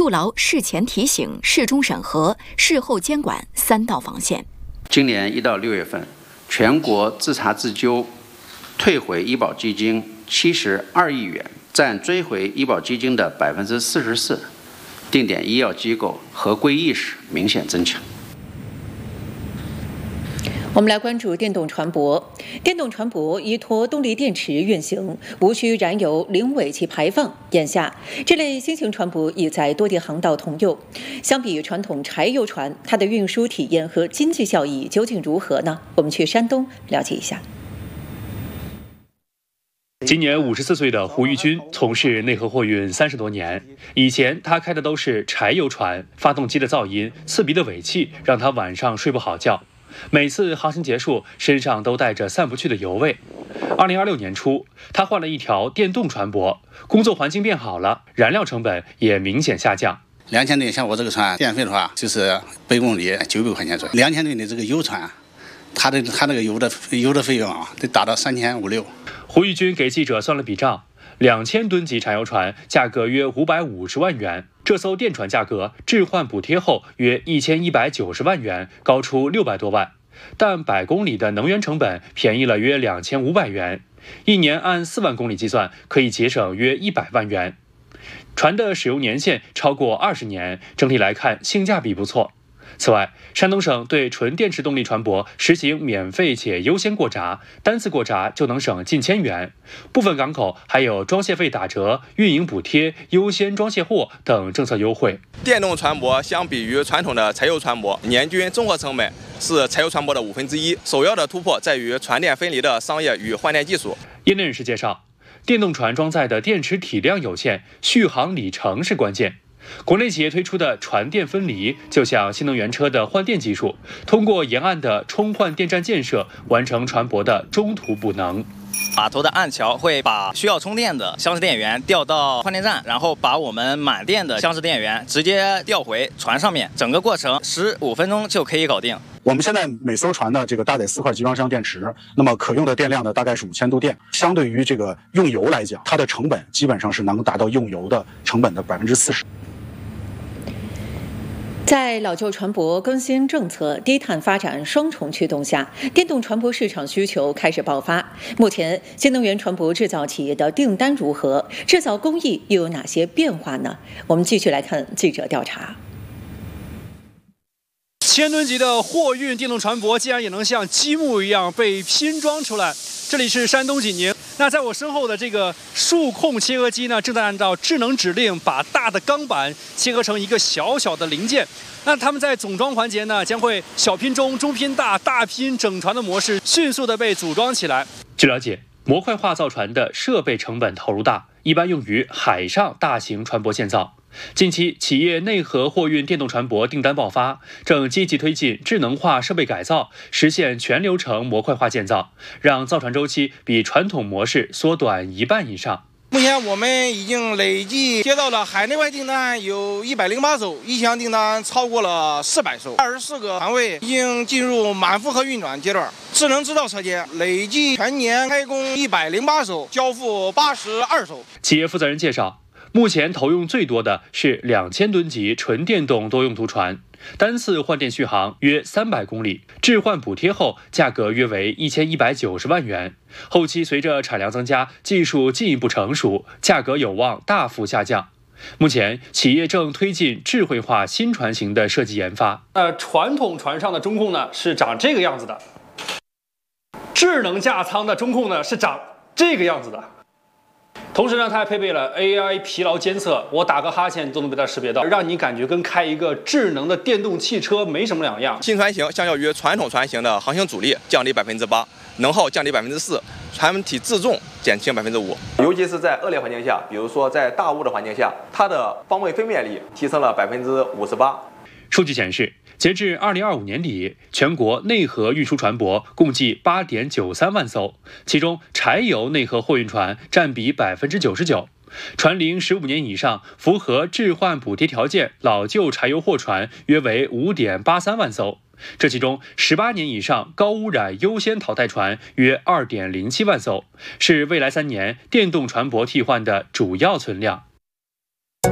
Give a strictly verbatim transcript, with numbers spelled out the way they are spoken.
筑牢事前提醒、事中审核、事后监管三道防线。 今年一到六月份，全国自查自纠退回医保基金七十二亿元，占追回医保基金的百分之四十四。定点医药机构合规意识明显增强。 我们来关注电动船舶。电动船舶依托动力电池运行，无需燃油、零尾气排放。眼下，这类新型船舶已在多地航道通用。相比传统柴油船，它的运输体验和经济效益究竟如何呢？我们去山东了解一下。 今年五十四岁的胡玉军从事内河货运三十多年，以前他开的都是柴油船，发动机的噪音、刺鼻的尾气让他晚上睡不好觉。每次航行结束，身上都带着散不去的油味。二零二六年初，他换了一条电动船舶，工作环境变好了，燃料成本也明显下降。 两千吨像我这个船，电费的话就是百公里九百块钱左右。两千吨的这个油船，它的它那个油的油的费用啊，得达到三千五六。 胡玉军给记者算了笔账，两千吨级柴油船价格约五百五十万元。这艘电船价格置换补贴后约一千一百九十万元，高出六百多万，但百公里的能源成本便宜了约两千五百元，一年按四万公里计算，可以节省约一百万元。船的使用年限超过二十年，整体来看性价比不错。此外，山东省对纯电池动力船舶实行免费且优先过闸，单次过闸就能省近千元。部分港口还有装卸费打折、运营补贴、优先装卸货等政策优惠。 电动船舶相比于传统的柴油船舶，年均综合成本是柴油船舶的五分之一。首要的突破在于船电分离的商业与换电技术。 业内人士介绍，电动船装载的电池体量有限，续航里程是关键。国内企业推出的船电分离，就像新能源车的换电技术，通过沿岸的充换电站建设，完成船舶的中途补能。 码头的岸桥会把需要充电的厢式电源调到换电站，然后把我们满电的厢式电源直接调回船上面，整个过程十五分钟就可以搞定。 我们现在每艘船的这个搭载四块集装箱电池，那么可用的电量呢大概是五千度电，相对于这个用油来讲，它的成本基本上是能达到用油的成本的百分之四十。 在老旧船舶更新政策、低碳发展双重驱动下，电动船舶市场需求开始爆发。目前，新能源船舶制造企业的订单如何？制造工艺又有哪些变化呢？我们继续来看记者调查。 千吨级的货运电动船舶竟然也能像积木一样被拼装出来。这里是山东济宁，那在我身后的这个数控切割机呢，正在按照智能指令把大的钢板切割成一个小小的零件。那他们在总装环节呢，将会小拼中、中拼大、大拼整船的模式迅速的被组装起来。 据了解，模块化造船的设备成本投入大，一般用于海上大型船舶建造。近期，企业内河货运电动船舶订单爆发，正积极推进智能化设备改造，实现全流程模块化建造，让造船周期比传统模式缩短一半以上。 目前我们已经累计接到了海内外订单有一百零八艘，意向订单超过了四百艘，二十四个船位已经进入满负荷运转阶段。智能制造车间累计全年开工一百零八艘，交付八十二艘。 企业负责人介绍，目前投用最多的是两千吨级纯电动多用途船，单次换电续航约三百公里，置换补贴后价格约为一千一百九十万元。后期随着产量增加，技术进一步成熟，价格有望大幅下降。目前，企业正推进智慧化新船型的设计研发。 呃，传统船上的中控呢是长这个样子的，智能架舱的中控呢是长这个样子的。同时呢，它还配备了 A I 疲劳监测，我打个哈欠都能被它识别到，让你感觉跟开一个智能的电动汽车没什么两样。 新船型相较于传统船型的航行阻力降低百分之八，能耗降低百分之四，船体自重减轻百分之五。尤其是在恶劣环境下，比如说在大雾的环境下，它的方位分辨率提升了百分之五十八。 数据显示，截至二零二五年底，全国内河运输船舶共计八点九三万艘，其中柴油内河货运船占比百分之九十九。船龄十五年以上、符合置换补贴条件老旧柴油货船约为五点八三万艘，这其中十八年以上高污染优先淘汰船约二点零七万艘，是未来三年电动船舶替换的主要存量。